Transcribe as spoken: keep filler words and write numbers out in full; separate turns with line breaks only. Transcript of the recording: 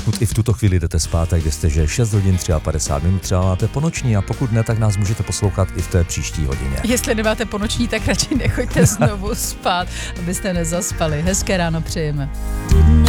pokud i v tuto chvíli jdete spát, tak vězte, že šest hodin padesát tři minut třeba máte ponoční a pokud ne, tak nás můžete poslouchat i v té příští hodině.
Jestli nemáte ponoční, tak radši nechoďte znovu spát, abyste nezaspali. Hezké ráno přejeme.